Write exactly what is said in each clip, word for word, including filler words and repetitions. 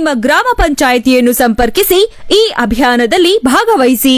ನಿಮ್ಮ ಗ್ರಾಮ ಪಂಚಾಯಿತಿಯನ್ನು ಸಂಪರ್ಕಿಸಿ ಈ ಅಭಿಯಾನದಲ್ಲಿ ಭಾಗವಹಿಸಿ.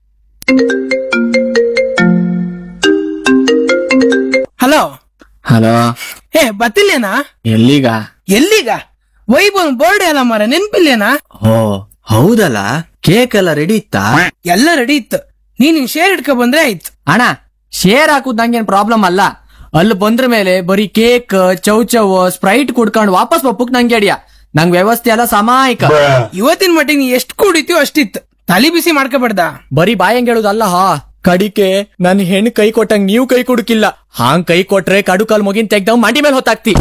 ಹಲೋ ಹಲೋ, ಏ ಬತ್ತಿಲ್ಲೇನಾ? ಎಲ್ಲಿಗ? ಎಲ್ಲಿಗ? ವೈಭವ್ ಬರ್ಡೇ ಅಲ್ಲ ಮರ, ನೆನ್ಪಿಲ್ಲೇನಾ? ಓ ಹೌದಲ್ಲ, ಕೇಕ್ ಎಲ್ಲ ರೆಡಿ ಇತ್ತಾ? ಎಲ್ಲ ರೆಡಿ ಇತ್ತು, ನೀನ್ ಶೇರ್ ಇಟ್ಕೊ ಬಂದ್ರೆ ಆಯ್ತು. ಅಣ್ಣ, ಶೇರ್ ಹಾಕುದ್ ನಂಗೇನ್ ಪ್ರಾಬ್ಲಮ್ ಅಲ್ಲ. ಅಲ್ಲಿ ಬಂದ್ರ ಮೇಲೆ ಬರೀ ಕೇಕ್, ಚೌ ಚೌ, ಸ್ಪ್ರೈಟ್ ಕುಡ್ಕೊಂಡು ವಾಪಸ್ ಬಪ್ಪಕ್ ನಂಗೆ ಅಡಿಯ. ನಂಗ್ ವ್ಯವಸ್ಥೆ ಎಲ್ಲ ಸಮಾಯಿಕ. ಇವತ್ತಿನ ಮಟ್ಟಿಗೆ ನೀ ಎಷ್ಟ್ ಕುಡಿತೀವೋ ಅಷ್ಟಿತ್ತು, ತಲಿ ಬಿಸಿ ಮಾಡ್ಕೊಬೇಡ್ದ. ಬರೀ ಬಾಯಂಗ್ ಹೇಳುದಲ್ಲ ಹಾ, ಕಡಿಕೆ ನನ್ ಹೆಣ್ ಕೈ ಕೊಟ್ಟಂಗ್ ನೀವ್ ಕೈ ಕುಡುಕಿಲ್ಲ. ಹಾಂಗ್ ಕೈ ಕೊಟ್ರೆ ಕಡು ಕಾಲ್ ಮುಗಿನ್ ತೆಗ್ದವ್ ಮಂಡಿ ಮೇಲೆ ಹೊತ್ತಾಕ್ತಿ.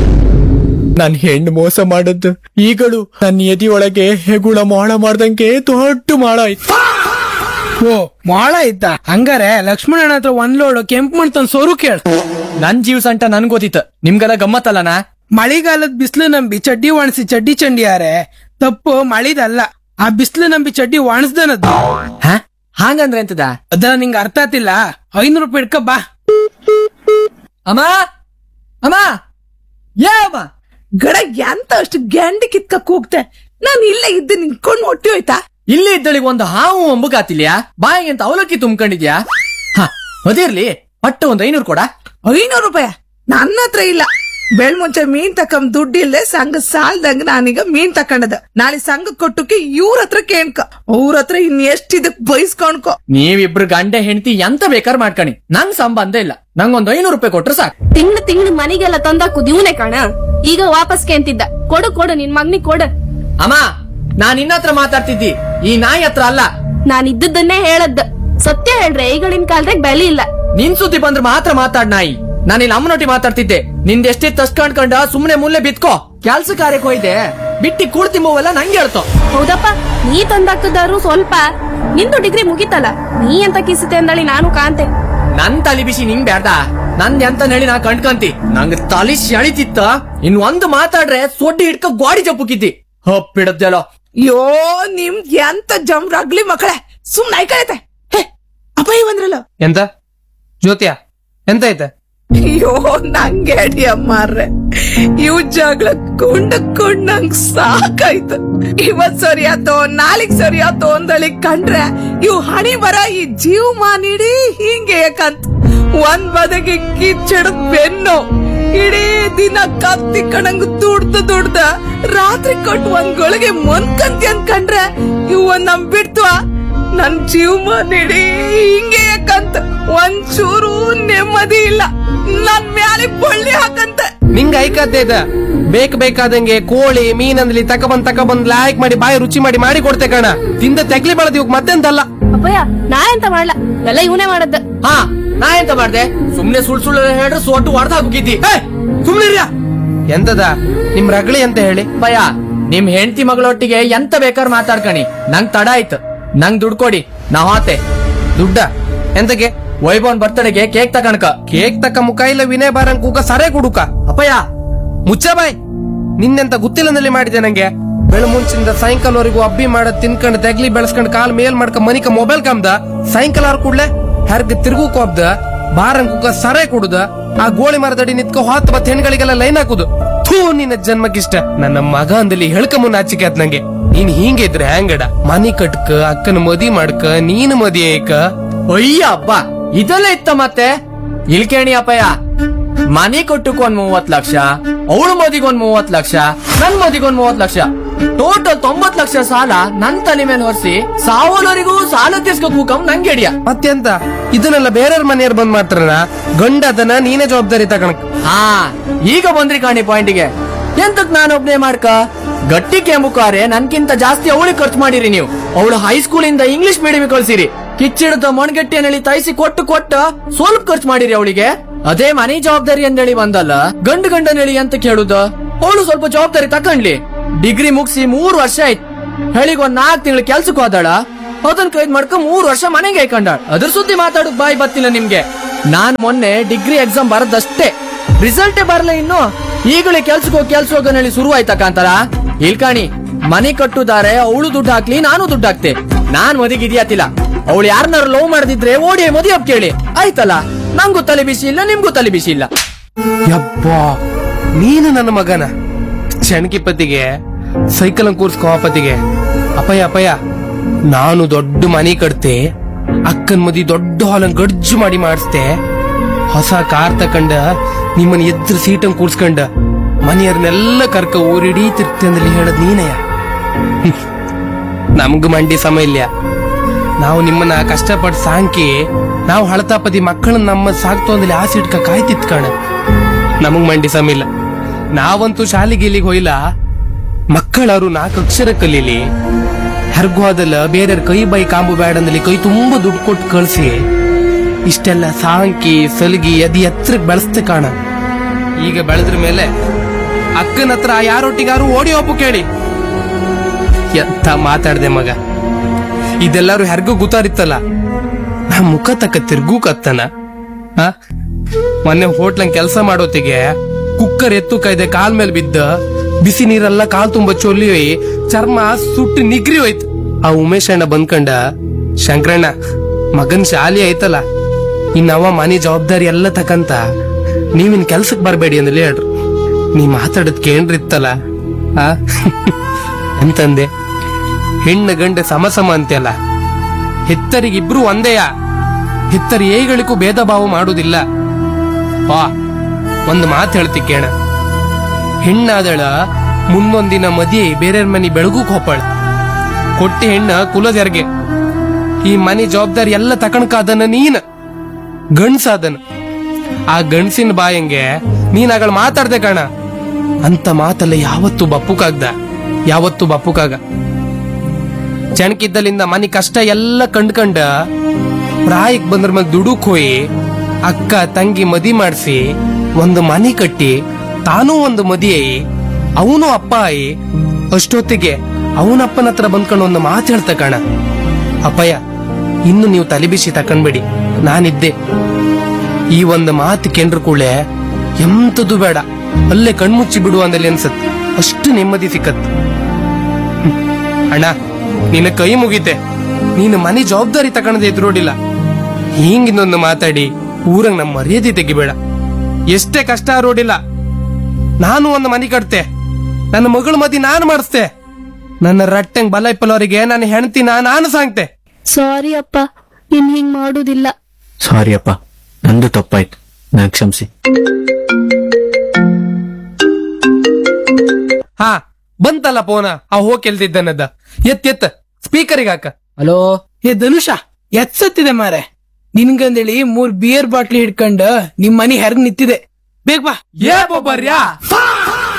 ನನ್ ಹೆಣ್ಣು ಮೋಸ ಮಾಡದ್ದು ಈಗಳು ನನ್ನ ಎದಿ ಒಳಗೆ ಹೆಗುಳ ಮಾಳ ಮಾಡ್ದಂಗೆ ದೊಡ್ಡ ಮಾಳ ಆಯ್ತು. ಓ ಮಾಳ ಆಯ್ತಾ? ಹಂಗಾರೆ ಲಕ್ಷ್ಮಣನ ಹತ್ರ ಒಂದ್ ಲೋಡು ಕೆಂಪು ಮಣ್ ತಂದ್ ಸೋರು ಕೇಳ. ನನ್ ಜೀವ ಸಂಟ ನನ್ ಗೊತ್ತಿತ್ತು, ನಿಮ್ಗೆಲ್ಲ ಗಮ್ಮತ್ತಲ್ಲನಾ? ಮಳಿಗಾಲದ ಬಿಸ್ಲು ನಂಬಿ ಚಡ್ಡಿ ಒಣಸಿ ಚಡ್ಡಿ ಚಂಡಿಯಾರೆ ತಪ್ಪು ಮಳಿದಲ್ಲ, ಆ ಬಿಸ್ಲು ನಂಬಿ ಚಡ್ಡಿ ಒಣಸ್ದನದ್ದು. ಹಾಗಂದ್ರೆ ಎಂತದ? ಅದ ನಿಂಗ ಅರ್ಥ ಆತಿಲ್ಲ. ಐನೂರು ರೂಪಾಯಿ ಇಡ್ಕ ಬಾ. ಅಮ್ಮ ಅಮ್ಮ ಯಾ ಅಮ್ಮ, ಗಡ ಎಂತ ಅಷ್ಟು ಗ್ಯಾಂಡಿ ಕಿತ್ಕ ಕೂಗ್ತೆ? ನಾನು ಇಲ್ಲೇ ಇದ್ದೆ, ನಿಂತ್ಕೊಂಡ್ ಹೊಟ್ಟಿ ಹೋಯ್ತಾ? ಇಲ್ಲಿ ಇದ್ದಳಿಗೆ ಒಂದು ಹಾವು ಅಂಬುಗಾತಿಲ್ಯಾ? ಬಾಯಿಗೆ ಅಂತ ಅವಲಕ್ಕಿ ತುಂಬ್ಕೊಂಡಿದ್ಯಾ? ಹ ಅದಿರ್ಲಿ, ಪಟ್ಟ ಒಂದ್ ಐನೂರು ಕೊಡ. ಐನೂರು ರೂಪಾಯ ನನ್ನ ಹತ್ರ ಇಲ್ಲ. ಬೆಳ್ ಮುಂಚೆ ಮೀನ್ ತಕೊಂಡ್ ದುಡ್ಡು ಇಲ್ಲದೆ ಸಂಘ ಸಾಲ್ದಂಗ ನಾನೀಗ ಮೀನ್ ತಕೊಂಡದ. ನಾಳೆ ಸಂಘ ಕೊಟ್ಟಕ್ಕೆ ಇವ್ರ ಹತ್ರ ಕೇಳ್ಕ, ಅವ್ರ ಹತ್ರ ಇನ್ ಎಷ್ಟ್ ಇದಕ್ ಬಯಸ್ಕೊಂಡ್ಕೊ. ನೀವಿಬ್ರು ಗಂಡ ಹೆಂಡತಿ ಎಂತ ಬೇಕಾರ್ ಮಾಡ್ಕಣಿ, ನಂಗ್ ಸಂಬಂಧ ಇಲ್ಲ. ನಂಗೊಂದ್ ಐನೂರು ರೂಪಾಯಿ ಕೊಟ್ರೆ ಸಾಕು. ತಿಂಗ್ಳು ತಿಂಗ್ಳು ಮನೆಗೆಲ್ಲ ತಂದಾಕು ದಿವ್ನೆ ಕಾಣ. ಈಗ ವಾಪಸ್ ಕೇಂತಿದ್ದ, ಕೊಡು ಕೊಡು ನಿನ್ ಮಗ್ನಿಗ್ ಕೊಡು. ಅಮ್ಮ, ನಾನ್ ನಿನ್ನ ಹತ್ರ ಮಾತಾಡ್ತಿದ್ದಿ, ಈ ನಾಯಿ ಹತ್ರ ಅಲ್ಲ. ನಾನ್ ಇದ್ದದ್ದನ್ನೇ ಹೇಳದ್. ಸತ್ಯ ಹೇಳ್ರೆ ಈಗಳಿನ ಕಾಲದಾಗ ಬೆಲೆ ಇಲ್ಲ. ನಿನ್ ಸುದ್ದಿ ಬಂದ್ರೆ ಮಾತ್ರ ಮಾತಾಡ್ ನಾಯಿ. ನಾನಿಲ್ಲಿ ಅಮ್ಮನೊಟ್ಟಿ ಮಾತಾಡ್ತಿದ್ದೆ. ನಿಂದ ಎಷ್ಟೇ ಕಂಡ್ಕೊಂಡ ಸುಮ್ನೆ ಮುಲ್ಲೆ ಬಿತ್ಕೋ. ಕೆಲ್ಸ ಕಾರ್ಯಕ್ಕೆ ಹೋಯ್ದೆ ಬಿಟ್ಟಿ ಕೂಡ್ತಿಂಬವೆಲ್ಲ ನಂಗೆ ಹೇಳ್ತೋ. ಹೌದಪ್ಪ, ನೀ ತಂದಾಕದಾರು ಸ್ವಲ್ಪ. ನಿಂದು ಡಿಗ್ರಿ ಮುಗಿತಲ್ಲ, ನೀ ಎಂತ ಕಿಸುತ್ತೆ ಅಂದಳಿ ನಾನು ಕಾಂತೆ. ನನ್ ತಲಿ ಬಿಸಿ ನಿಂಗ್ ಬ್ಯಾಡ್ದ, ನಂದ್ ಎಂತ ಹೇಳಿ ನಾ ಕಂಡ್ಕಂತಿ. ನಂಗ್ ತಲಿ ಶಳಿತಿತ್ತ. ಇನ್ ಒಂದು ಮಾತಾಡ್ರೆ ಸೊಡ್ಡಿ ಹಿಡ್ಕ ಗಾಡಿ ಜಪ್ಪುಕಿದ್ದಿ. ಹಪ್ಪಿಡದ್ದೆಲ್ಲೋ. ಯೋ ನಿಮ್ ಎಂತ ಜಮ್ ರಗ್ಲಿ ಮಕ್ಕಳೇ, ಸುಮ್ನೆ ಐಕೈತೆ. ಹೇ ಅಪ್ಪಾಯಿ ಬಂದ್ರಲ್ಲ. ಎಂತ ಜ್ಯೋತಿಯ ಎಂತ ಐತೆ? ಅಯ್ಯೋ ನಂಗೆ ಅಡಿ ಅಮ್ಮಾರ್ರೆ, ಇವ್ ಜಗಳ ಕೊಂಡಕೊಂಡ್ ನಂಗ್ ಸಾಕಾಯ್ತು. ಇವತ್ ಸರಿ ಆತೋ ನಾಳಿಗ್ ಸರಿ ಆತೋ ಅಂದಳಿ ಕಂಡ್ರೆ ಇವ್ ಹಣಿ ಬರ ಈ ಜೀವ ನೀಡಿ ಹಿಂಗೆ ಯಾಕಂತ ಒಂದ್ ಬದಗೆ ಕಿಚ್ಚಡದ್ ಬೆನ್ನು ಇಡೀ ದಿನ ಕತ್ತಿ ಕಣಂಗ್ ದುಡ್ದ ದುಡ್ದ ರಾತ್ರಿ ಕೊಟ್ಟು ಒಂದ್ ಗೊಳಗೆ ಮೊನ್ಕಂತಿ ಅನ್ಕಂಡ್ರೆ ಇವ್ ನಮ್ ಬಿಡ್ತವ. ನನ್ ಜೀವ ನೀಡಿ ಹಿಂಗೆ ಯಾಕಂತ ಒಂಚೂರು ನೆಮ್ಮದಿ ಇಲ್ಲ. ನನ್ ಮ್ಯಾಲೆ ಬಳ್ಳಿ ಹಾಕಂತ ನಿಂಗ ಐಕದ್ದೇ ಇದ. ಬೇಕ್ ಬೇಕಾದಂಗೆ ಕೋಳಿ ಮೀನಂದ್ಲಿ ತಕಬಂದ್ ತಕಬಂದ್ ಲಾಯ್ಕ್ ಮಾಡಿ ಬಾಯಿ ರುಚಿ ಮಾಡಿ ಮಾಡಿ ಕೊಡ್ತೆ ಕಣ. ತಿಂದ ತೆಗ್ಲಿ ಬಳದ್ ಇವಾಗ ಮತ್ತೆಂತಲ್ಲ. ಅಪ್ಪಯ್ಯ, ನಾ ಎಂತ ಮಾಡ್ಲ, ಎಲ್ಲ ಇವನೇ ಮಾಡದ್ದ. ಹಾ, ನಾ ಎಂತ ಮಾಡ್ದೆ? ಸುಮ್ನೆ ಸುಳ್ ಸುಳ್ಳು ಹೇಳ್ರೆ ಸೊಟ್ಟು ಹೊಡೆದ ಹಾಕಿದ್ದಿ. ಸುಮ್ನಿರ್ಯ. ಎಂತದ ನಿಮ್ ರಗಳಿ ಅಂತ ಹೇಳಿ? ಭಯ, ನಿಮ್ ಹೆಂಡತಿ ಮಗಳೊಟ್ಟಿಗೆ ಎಂತ ಬೇಕಾರ್ ಮಾತಾಡ್ಕಣಿ. ನಂಗ್ ತಡ ಆಯ್ತು, ನಂಗ್ ದುಡ್ಡು ಕೊಡಿ, ನಾ ಹೋತೆ. ದುಡ್ಡ ಎಂತಗೆ? ವೈಭವನ್ ಬರ್ತಡೆಗೆ ಕೇಕ್ ತಕಣಕ. ಕೇಕ್ ತಕ್ಕ ಮುಖ ಇಲ್ಲ ವಿನಯ ಬಾರಂಗ್ ಕೂಕ ಸರೇ ಕುಡುಕ. ಅಪ್ಪಯ್ಯ ಮುಚ್ಚ ಬಾಯ್. ನಿನ್ನೆಂತ ಗೊತ್ತಿಲ್ಲದಲ್ಲಿ ಮಾಡಿದೆ ನಂಗೆ. ಬೆಳ ಮುಂಚಿಂದ ಸಾಯಂಕಾಲವರೆಗೂ ಅಬ್ಬಿ ಮಾಡದ್ ತಿನ್ಕೊಂಡ್ ತೆಗ್ಲಿ ಬೆಳೆಸ್ಕೊಂಡ್ ಕಾಲ್ ಮೇಲ್ ಮಾಡ್ಕೊಂಡ್ ಮನಿಕ ಮೊಬೈಲ್ ಕಮ್ದ. ಸಾಯಂಕಾಲ ಅವ್ರ ಕೂಡ್ಲೆ ಹರ್ಗ ತಿರುಗುಕ್ ಹೋಗ್ದ ಬಾರಂಗ್ ಕೂಕ ಸರೇ ಕುಡುದ. ಆ ಗೋಳಿ ಮರದಡಿ ನಿತ್ಕ ಹೊತ್ತು ಬತ್ ಹೆಣ್ಗಳಿಗೆಲ್ಲ ಲೈನ್ ಹಾಕುದು. ಥೂ, ನಿನ್ನ ಜನ್ಮಕ್ಕಿಷ್ಟ. ನನ್ನ ಮಗ ಅಂದಲ್ಲಿ ಹೇಳ್ಕ ಮುನ್ನ ಆಚಿಕೆ ಆತ್ ನಂಗೆ. ನೀನ್ ಹಿಂಗೆ ಇದ್ರೆ ಹ್ಯಾಂಗಡ? ಮನಿ ಕಟ್ಕ, ಅಕ್ಕನ ಮದಿ ಮಾಡ್ಕ, ನೀನು ಮದಿ ಏಕ. ಅಯ್ಯ ಅಬ್ಬ, ಇದೆಲ್ಲ ಇತ್ತ ಮತ್ತೆ? ಇಲ್ಕೇಣಿ ಅಪ್ಪಯ್ಯ, ಮನಿ ಕೊಟ್ಟಕ್ ಒಂದ್ ಮೂವತ್ ಲಕ್ಷ, ಅವಳು ಮದಿಗೊಂದ್ ಮೂವತ್ ಲಕ್ಷ, ನನ್ ಮದಿಗೊಂದ್ ಮೂವತ್ ಲಕ್ಷ, ಟೋಟಲ್ ತೊಂಬತ್ ಲಕ್ಷ ಸಾಲ ನನ್ ತಲೆ ಮೇಲೆ ಹೊರಿಸಿ ಸಾವಲವರಿಗೂ ಸಾಲ ತೀರ್ಸ್ಕೊ ಕೂಕಂ ನಂಗೆ ಹಿಡಿಯ. ಮತ್ತೆಂತ ಇದನ್ನೆಲ್ಲ ಬೇರೆಯವ್ರ ಮನೆಯವ್ರು ಬಂದ್ ಮಾಡ್ತಾರಣ? ಗಂಡ ಅದನ್ನ ನೀನೇ ಜವಾಬ್ದಾರಿ ತಗೊಳಕ್. ಹಾ, ಈಗ ಬಂದ್ರಿ ಕಾಣಿ ಪಾಯಿಂಟಿಗೆ. ಎಂತಕ್ ನಾನೊಬ್ನೇ ಮಾಡ್ಕ? ಗಟ್ಟಿ ಕೆಂಬುಕಾರೆ ನನ್ಕಿಂತ ಜಾಸ್ತಿ ಅವಳಿಗೆ ಖರ್ಚು ಮಾಡಿರಿ ನೀವು. ಅವಳು ಹೈಸ್ಕೂಲ್ ಇಂದ ಇಂಗ್ಲಿಷ್ ಮೀಡಿಯಂ ಕಳ್ಸಿರಿ. ಕಿಚ್ಚಿಡದ ಮೊಣಗಟ್ಟಿಯನ್ನೇಳಿ ತೈಸಿ ಕೊಟ್ಟು ಕೊಟ್ಟ ಸ್ವಲ್ಪ ಖರ್ಚು ಮಾಡಿರಿ ಅವಳಿಗೆ. ಅದೇ ಮನೆ ಜವಾಬ್ದಾರಿ ಅಂದೇಳಿ ಬಂದಲ್ಲ, ಗಂಡು ಗಂಡನೇಳಿ ಅಂತ ಕೇಳುದ? ಅವಳು ಸ್ವಲ್ಪ ಜವಾಬ್ದಾರಿ ತಕೊಂಡ್ಲಿ. ಡಿಗ್ರಿ ಮುಗಿಸಿ ಮೂರ್ ವರ್ಷ ಆಯ್ತು. ಹೇಳಿಗ್ ಒಂದ್ ನಾಲ್ಕು ತಿಂಗಳು ಕೆಲ್ಸಕ್ಕೆ ಹೋದಾಳ. ಅದನ್ ಕೈದ್ ಮಾಡ್ಕ ಮೂರ್ ವರ್ಷ ಮನೆಗೆ ಹಾಕೊಂಡಾಳ. ಅದ್ರ ಸುದ್ದಿ ಮಾತಾಡಕ್ ಬಾಯಿ ಬತ್ತಿಲ್ಲ ನಿಮ್ಗೆ. ನಾನ್ ಮೊನ್ನೆ ಡಿಗ್ರಿ ಎಕ್ಸಾಮ್ ಬರದಷ್ಟೇ, ರಿಸಲ್ಟೇ ಬರಲ್ಲ ಇನ್ನು. ಈಗಲೇ ಕೆಲ್ಸಕ್ಕೆ ಹೋಗಿ ಕೆಲ್ಸ ಹೋಗೋನೇಳಿ ಶುರು ಆಯ್ತಕ್ಕಂತಾರ. ಇಲ್ಕಾಣಿ, ಮನೆ ಕಟ್ಟುದಾರೆ ಅವಳು ದುಡ್ಡು ಹಾಕ್ಲಿ, ನಾನು ದುಡ್ಡು ಹಾಕ್ತೆ. ನಾನ್ ಮದಿಗೆ ಇದ್ಯಾತಿಲ್ಲ. ಅವಳು ಯಾರನ್ನಾರು ಲವ್ ಮಾಡದಿದ್ರೆ ಓಡಿ ಮದಿ ಹಪ್ ಕೇಳಿ ಆಯ್ತಲ್ಲ. ನಂಗೂ ತಲೆ ಬಿಸಿ ಇಲ್ಲ, ನಿಮ್ಗೂ ತಲೆ ಬಿಸಿ ಇಲ್ಲ. ಯಪ್ಪಾ, ನೀನು ನನ್ನ ಮಗನ ಚಣಕಿಪತಿಗೆ ಸೈಕಲ್ ಕೂರ್ಸ್ಕೋ ಅಪ್ಪತಿಗೆ. ಅಪ್ಪಯ್ಯ ಅಪ್ಪಯ್ಯ ನಾನು ದೊಡ್ಡ ಮನಿ ಕಟ್ತೆ, ಅಕ್ಕನ್ ಮದಿ ದೊಡ್ಡ ಹಾಲನ್ ಗಡ್ಜು ಮಾಡಿ ಮಾಡಿಸ್ತೆ, ಹೊಸ ಕಾರ್ ತಕಂಡ ನಿಮ್ಮನ್ ಎದ್ರ ಸೀಟನ್ ಕೂರ್ಸ್ಕೊಂಡ ಮನೆಯವ್ರನ್ನೆಲ್ಲ ಕರ್ಕ ಊರಿಡೀ ತಿರ್ತಿ ಅಂದಲ್ಲಿ ಹೇಳದ್ ನೀನಯ್ಯ. ನಮ್ಗ ಮಂಡಿ ಸಮಯ ಇಲ್ಲ. ನಾವು ನಿಮ್ಮನ್ನ ಕಷ್ಟಪಟ್ಟು ಸಾಂಕಿ ನಾವು ಹಳತಾಪದಿ ಮಕ್ಕಳನ್ನ ನಮ್ಮ ಸಾಕ್ತು ಅಂದಲ್ಲಿ ಆಸೆ ಇಟ್ಕ ಕಾಯ್ತಿತ್ ಕಣ. ನಮಗ್ ಮಂಡಿ ಸಮಯ ಇಲ್ಲ. ನಾವಂತೂ ಶಾಲೆಗೆ ಇಲ್ಲಿಗೆ ಹೋಯ್ಲ. ಮಕ್ಕಳವರು ನಾಲ್ಕು ಅಕ್ಷರ ಕಲೀಲಿ, ಹರ್ಗೋದಲ್ಲ ಬೇರೆಯವ್ರ ಕೈ ಬೈ ಕಾಂಬು ಬೇಡ ಅಂದಲ್ಲಿ ಕೈ ತುಂಬಾ ದುಡ್ಡು ಕೊಟ್ಟು ಕಳ್ಸಿ ಇಷ್ಟೆಲ್ಲ ಸಾಂಕಿ ಸಲಗಿ ಅದಿ ಎತ್ತರಕ್ಕೆ ಬೆಳೆಸ್ತೆ ಕಾಣ. ಈಗ ಬೆಳೆದ್ರ ಮೇಲೆ ಅಕ್ಕನ ಹತ್ರ ಯಾರೊಟ್ಟಿಗಾರು ಓಡಿ ಒಪ್ಪು ಕೇಳಿ. ಎಂತ ಮಾತಾಡ್ದೆ ಮಗ. ಇದೆಲ್ಲಾರು ಹೆರ್ಗೂ ಗೊತ್ತಾರಿತ್ತಲ್ಲ, ನಾ ಮುಖ ತಕ್ಕ ತಿರ್ಗೂ ಕತ್ತನ. ಮೊನ್ನೆ ಹೋಟ್ಲಂಗ್ ಕೆಲಸ ಮಾಡೋತಿಗೆ ಕುಕ್ಕರ್ ಎತ್ತು ಕೈದೆ ಕಾಲ್ ಮೇಲೆ ಬಿದ್ದ ಬಿಸಿ ನೀರೆಲ್ಲ ಕಾಲ್ ತುಂಬ ಚೊಲ್ಲಿ ಚರ್ಮ ಸುಟ್ಟು ನಿಗ್ರಿ ಹೋಯ್ತು. ಆ ಉಮೇಶ್ ಅಣ್ಣ ಬಂದ್ಕಂಡ, ಶಂಕರಣ್ಣ ಮಗನ್ ಶಾಲಿ ಐತಲ್ಲ, ಇನ್ನವ ಮನೆ ಜವಾಬ್ದಾರಿ ಎಲ್ಲ ತಕಂತ ನೀವಿನ್ ಕೆಲ್ಸಕ್ ಬರ್ಬೇಡಿ ಅಂದಲ್ಲಿ ಹೇಳ್ರು. ನೀ ಮಾತಾಡದ್ ಕೇಳ್ರಿತ್ತಲ್ಲ ಆ ಅಂತಂದೆ. ಹೆಣ್ಣು ಗಂಡ ಸಮ ಸಮ ಅಂತೆಲ್ಲ, ಹೆತ್ತರಿಗಿಬ್ರು ಒಂದೇಯ. ಹೆತ್ತರಿ ಏಗಳಿಗೂ ಭೇದ ಭಾವ ಮಾಡುವುದಿಲ್ಲ. ವಾ ಒಂದು ಮಾತು ಹೇಳ್ತಿ ಕೇಳ. ಹೆಣ್ಣಾದಳ ಮುಂದೊಂದಿನ ಮದಿ ಬೇರೆ ಮನಿ ಬೆಳಗುಕ್ ಹೋಪಳ. ಕೊಟ್ಟಿ ಹೆಣ್ಣ ಕುಲದೆರ್ಗೆ. ಈ ಮನಿ ಜವಾಬ್ದಾರಿ ಎಲ್ಲ ತಕಣಕಾದನ ನೀನ್ ಗಂಡ್ಸಾದನ. ಆ ಗಂಡ್ಸಿನ ಬಾಯಂಗೆ ನೀನ್ ಆಗಳ ಮಾತಾಡ್ದೆ ಕಣ. ಅಂತ ಮಾತಲ್ಲ ಯಾವತ್ತು ಬಪ್ಪುಕಾಗ್ದ, ಯಾವತ್ತು ಬಪ್ಪುಕಾಗ. ಚಣಕಿದ್ದಲಿಂದ ಮನಿ ಕಷ್ಟ ಎಲ್ಲ ಕಂಡ್ಕಂಡ ಪ್ರಾಯಕ್ ಬಂದ್ರ ಮೇಲೆ ದುಡುಕ್ ಹೋಯಿ ಅಕ್ಕ ತಂಗಿ ಮದಿ ಮಾಡಿಸಿ ಒಂದು ಮನಿ ಕಟ್ಟಿ ತಾನೂ ಒಂದು ಮದಿ ಆಯಿ ಅವನು ಅಪ್ಪ ಆಯಿ ಅಷ್ಟೊತ್ತಿಗೆ ಅವನಪ್ಪನ ಹತ್ರ ಬಂದ್ಕೊಂಡು ಒಂದು ಮಾತು ಹೇಳ್ತ ಕಣ. ಅಪ್ಪಯ್ಯ ಇನ್ನು ನೀವು ತಲೆ ಬಿಸಿ ತಕೊಂಡ್ಬೇಡಿ, ನಾನಿದ್ದೆ. ಈ ಒಂದು ಮಾತು ಕೆಂಡ್ರು ಕೂಳೆ ಎಂತದು ಬೇಡ, ಅಲ್ಲೇ ಕಣ್ಮುಚ್ಚಿ ಬಿಡು ಅಂದಲ್ಲಿ ಅನ್ಸತ್. ಅಷ್ಟು ನೆಮ್ಮದಿ ಸಿಕ್ಕತ್. ಅಣ್ಣ ನಿನ್ನ ಕೈ ಮುಗಿತೆ, ನೀನು ಮನೆ ಜವಾಬ್ದಾರಿ ತಕೊಂಡದೆ ಎದುರೋಡಿಲ್ಲ. ಹಿಂಗಿನ್ನೊಂದು ಮಾತಾಡಿ ಊರಂಗ್ ನಮ್ಮ ಮರ್ಯಾದೆ ತೆಗಿಬೇಡ. ಎಷ್ಟೇ ಕಷ್ಟ ರೋಡಿಲ್ಲ, ನಾನು ಒಂದು ಮನೆ ಕಟ್ತೆ, ನನ್ನ ಮಗಳ ಮದಿ ನಾನು ಮಾಡಿಸ್ತೆ. ನನ್ನ ರಟ್ಟಂಗ್ ಬಲ ಇಪ್ಪಲವರಿಗೆ ನನ್ನ ಹೆಣ್ತಿನ ನಾನು ಸಾಂಗ್ತೆ. ಸಾರಿ ಅಪ್ಪ, ಇನ್ ಹಿಂಗ್ ಮಾಡುದಿಲ್ಲ. ಸಾರಿ ಅಪ್ಪ, ನಂದು ತಪ್ಪಾಯ್ತು, ನಾ ಕ್ಷಮಿಸಿ. ಹಾ ಬಂತಲ್ಲ ಫೋನ, ಆ ಹೋಗ್ ಕೆಲ್ತಿದ್ದನದ. ಎತ್ ಎತ್ತ ಸ್ಪೀಕರಿಗೆ ಹಾಕ. ಹಲೋ ಏ ಧನುಷ ಎತ್ಸತ್ತಿದೆ ಮಾರೆ. ನಿನ್ಗಂದೇಳಿ ಮೂರ್ ಬಿಯರ್ ಬಾಟ್ಲಿ ಹಿಡ್ಕೊಂಡ ನಿಮ್ ಮನಿ ಹೆರ್ಗ್ ನಿಂತಿದೆ. ಬೇಗ ಬಾ. ಏ ಬರ್ಯಾ